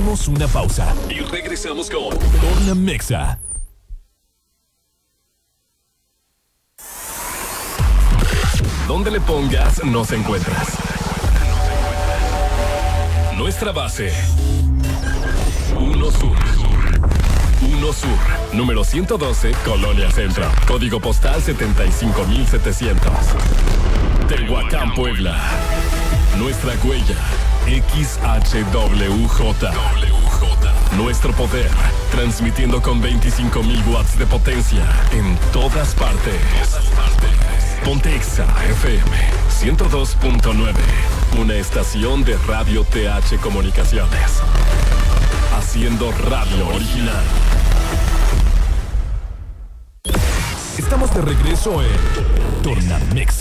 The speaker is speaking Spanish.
Hacemos una pausa y regresamos con Tornamexa. Donde le pongas, nos encuentras. Nuestra base. 1 Sur. 1 Sur. Número 112, Colonia Centro. Código postal 75700. Tehuacán, Puebla. Nuestra huella. XHWJ. Nuestro poder. Transmitiendo con 25,000 watts de potencia. En todas partes. Ponte Exa FM 102.9. Una estación de Radio TH Comunicaciones. Haciendo radio original. Estamos de regreso en Tornamexa.